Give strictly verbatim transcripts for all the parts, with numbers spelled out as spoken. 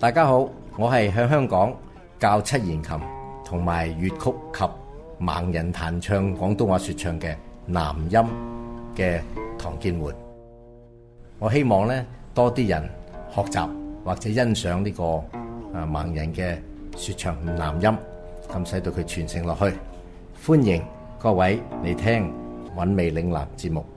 大家好，我係向香港教七弦琴同埋粵曲及盲人彈唱廣東話說唱嘅南音嘅唐建桓。我希望咧多啲人學習或者欣賞呢個啊盲人嘅說唱南音，咁使到佢傳承落去。歡迎各位嚟聽韻味嶺南節目。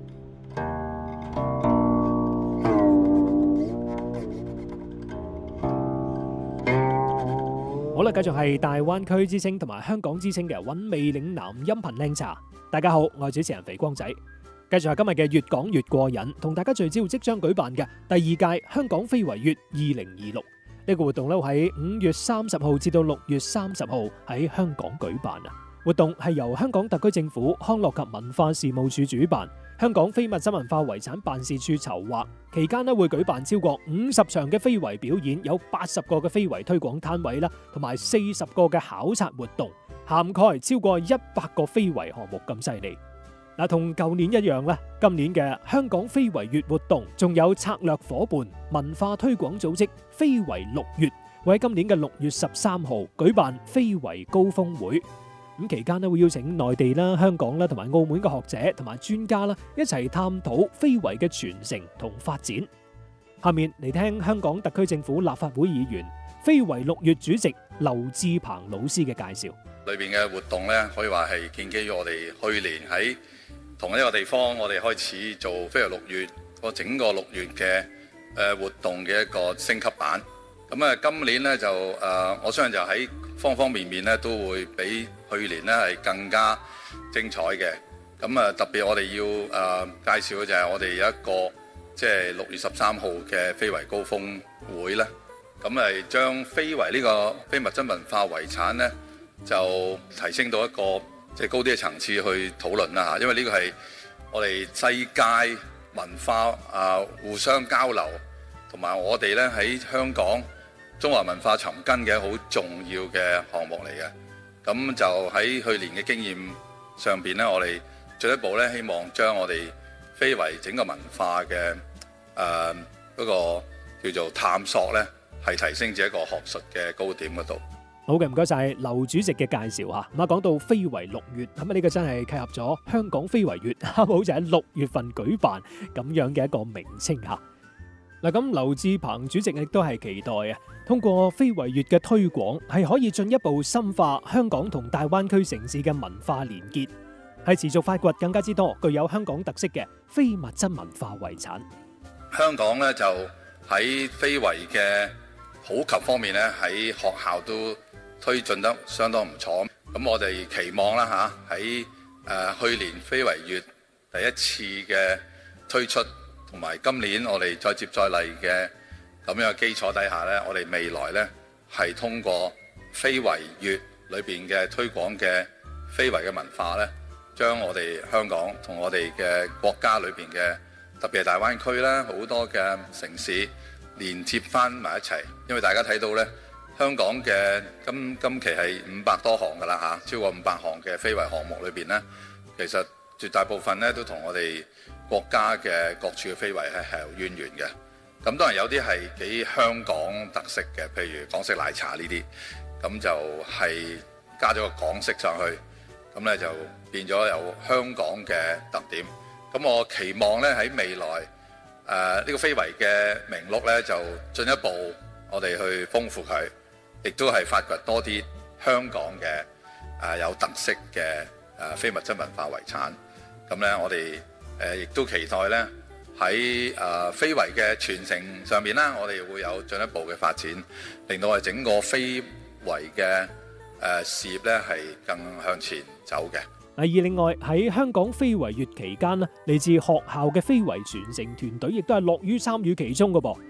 好啦，繼續係大灣區之聲同埋香港之聲嘅韻味嶺南音頻靚茶。大家好，我係主持人肥光仔。繼續係今日嘅越講越過癮，同大家聚焦即將舉辦嘅第二屆香港非遺月二零二六呢個活動咧，喺五月三十號至到六月三十號喺香港舉辦啊。活動係由香港特區政府康樂及文化事務署主辦，香港非物質文化遺產辦事處籌劃。期間咧會舉辦超過五十場嘅非遺表演，有八十個嘅非遺推廣攤位啦，同埋四十個嘅考察活動，涵蓋超過一百個非遺項目咁犀利。嗱，同舊年一樣啦，今年嘅香港非遺月活動仲有策略夥伴文化推廣組織非遺六月，會喺今年嘅六月十三號舉辦非遺高峰會。咁期間咧會邀請內地啦、香港啦同埋澳門嘅學者同埋專家啦一齊探討非遺嘅傳承同發展。下面嚟聽香港特區政府立法會議員、非遺六月主席劉志鵬老師嘅介紹。 裏邊嘅活動咧，可以話係建基於我哋去年喺同一個地方，我哋開始做非遺六月個整個六月嘅誒活動嘅一個升級版。咁啊，今年咧就誒，我相信就喺方方面面咧都會比去年咧係更加精彩嘅。咁啊，特別我哋要誒、呃、介紹嘅就係我哋有一個即係六月十三號嘅非遺高峰會咧。咁係將非遺呢個非物質文化遺產咧，就提升到一個即係高啲嘅層次去討論啦嚇。因為呢個係我哋世界文化啊互相交流，同埋我哋咧喺香港中華文化尋根嘅好重要嘅項目嚟嘅。咁就喺去年嘅經驗上邊咧，我哋進一步咧希望將我哋非遺整個文化嘅誒嗰個叫做探索咧，係提升至一個學術嘅高點嗰度。 好嘅，唔該晒劉主席嘅介紹吓。咁啊，講到非遺六月，咁啊呢個真係契合咗香港非遺月，啱好就喺六月份舉辦咁樣嘅一個名稱吓。嗱，咁劉志鵬主席亦都係期待啊，通過非遺月嘅推廣，係可以進一步深化香港同大灣區城市嘅文化連結，係持續發掘更加之多具有香港特色嘅非物質文化遺產。 香港咧就喺非遺嘅普及方面咧，喺學校都推進得相當唔錯。咁我哋期望啦嚇，喺誒去年非遺月第一次嘅推出，同埋今年我哋再接再厲嘅咁樣嘅基礎底下呢，我哋未來呢係通過非遺月裏邊嘅推廣嘅非遺嘅文化呢，將我哋香港同我哋嘅國家裏邊嘅特別係大灣區啦，好多嘅城市連接翻埋一齊。因為大家睇到呢，香港嘅今今期係五百多項㗎啦嚇，超過五百項嘅非遺項目裏邊呢，其實絕大部分呢都同我哋國家嘅各處嘅非遺係係有淵源嘅。咁當然有啲係幾香港特色嘅，譬如港式奶茶呢啲，咁就係加咗個港式上去，咁咧就變咗有香港嘅特點。咁我期望咧喺未來誒呢、呃這個非遺嘅名錄咧，就進一步我哋去豐富佢，亦都係發掘多啲香港嘅誒、呃、有特色嘅誒、呃、非物質文化遺產。咁咧我哋誒亦都期待咧喺誒非遺嘅傳承上面啦，我哋會有進一步嘅發展，令到我哋整個非遺嘅誒事業咧係更向前走嘅。 而另外喺香港非遺月期間咧，嚟自學校嘅非遺傳承團隊亦都係樂於參與其中嘅噃。